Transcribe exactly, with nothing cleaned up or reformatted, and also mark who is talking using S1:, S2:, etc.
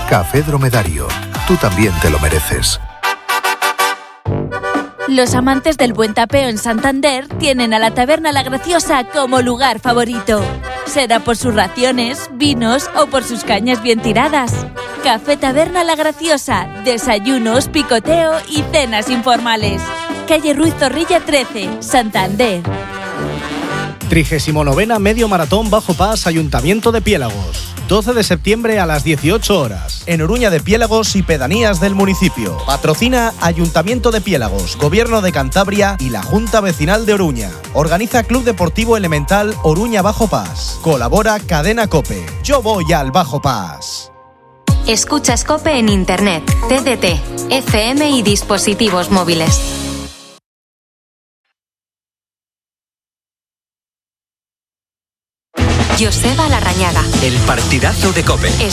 S1: Café Dromedario. Tú también te lo mereces.
S2: Los amantes del buen tapeo en Santander tienen a la Taberna La Graciosa como lugar favorito. Será por sus raciones, vinos o por sus cañas bien tiradas. Café Taberna La Graciosa, desayunos, picoteo y cenas informales. Calle Ruiz Zorrilla trece, Santander.
S3: trigésimo novena Medio Maratón Bajo Pas, Ayuntamiento de Piélagos. doce de septiembre a las dieciocho horas. En Oruña de Piélagos y pedanías del municipio. Patrocina Ayuntamiento de Piélagos, Gobierno de Cantabria y la Junta Vecinal de Oruña. Organiza Club Deportivo Elemental Oruña Bajo Pas. Colabora Cadena COPE. Yo voy al Bajo Pas.
S4: Escuchas COPE en Internet, T D T, F M y dispositivos móviles. Joseba Larrañaga.
S5: El partidazo de COPE.